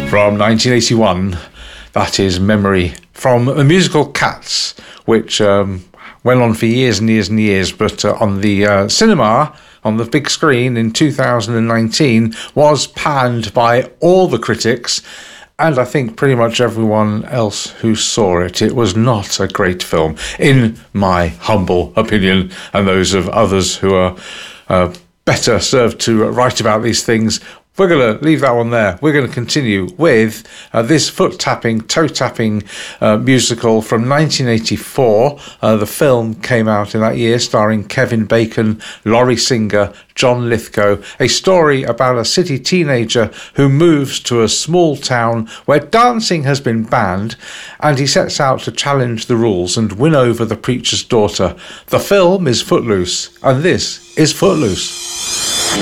From 1981, that is Memory, from the musical Cats, which went on for years and years and years, but on the cinema, on the big screen in 2019, was panned by all the critics, and I think pretty much everyone else who saw it. It was not a great film, in my humble opinion, and those of others who are better served to write about these things. We're going to leave that one there. We're going to continue with this foot-tapping, toe-tapping musical from 1984. The film came out in that year, starring Kevin Bacon, Laurie Singer, John Lithgow, a story about a city teenager who moves to a small town where dancing has been banned, and he sets out to challenge the rules and win over the preacher's daughter. The film is Footloose, and this is Footloose.